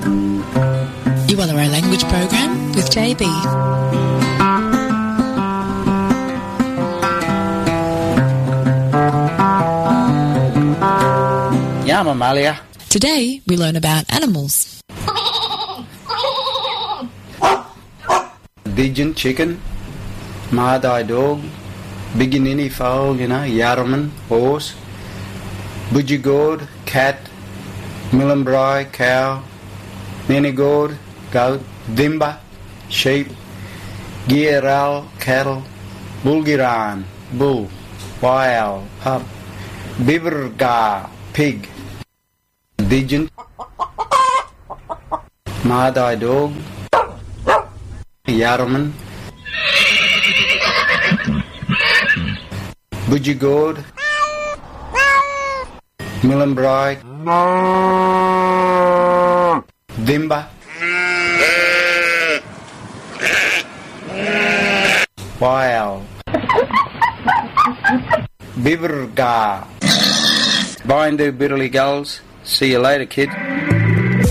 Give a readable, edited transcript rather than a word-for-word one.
You are the Raw Language Program with JB. Yeah, Mamalia. Today we learn about animals. Pigeon, chicken, Maadai dog, Biginini fowl, Yarraman, horse, Budgie cat, Millenbry, cow, Nenigord, goat, Dimba, sheep, Gieral, cattle, Bulgiran, bull, Wyal, pup, Bibergar, pig, Pigeon, Maadai dog, Yarraman, Budgie Millenbry, Dimba, Wyal, Bibergar. Bye and do bitterly gulls. See you later, kid.